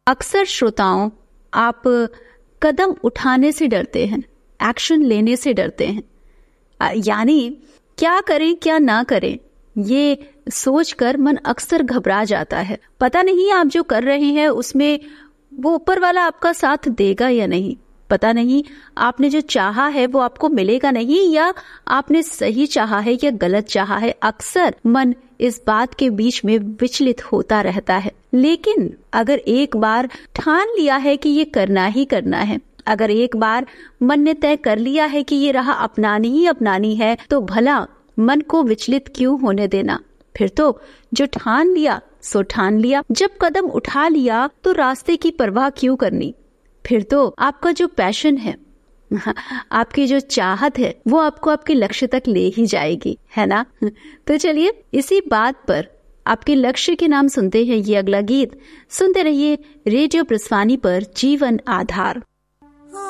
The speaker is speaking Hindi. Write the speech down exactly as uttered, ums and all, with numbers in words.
अक्सर श्रोताओं, आप कदम उठाने से डरते हैं, एक्शन लेने से डरते हैं। यानी क्या करें क्या ना करें, ये सोचकर मन अक्सर घबरा जाता है। पता नहीं आप जो कर रहे हैं उसमें वो ऊपर वाला आपका साथ देगा या नहीं। पता नहीं आपने जो चाहा है वो आपको मिलेगा नहीं, या आपने सही चाहा है या गलत चाहा है। अक्सर मन इस बात के बीच में विचलित होता रहता है। लेकिन अगर एक बार ठान लिया है कि ये करना ही करना है, अगर एक बार मन ने तय कर लिया है कि ये राह अपनानी ही अपनानी है, तो भला मन को विचलित क्यों होने देना। फिर तो जो ठान लिया सो ठान लिया। जब कदम उठा लिया तो रास्ते की परवाह क्यों करनी। फिर तो आपका जो पैशन है, आपकी जो चाहत है, वो आपको आपके लक्ष्य तक ले ही जाएगी, है ना। तो चलिए इसी बात पर आपके लक्ष्य के नाम सुनते हैं ये अगला गीत। सुनते रहिए रेडियो प्रस्वानी पर जीवन आधार।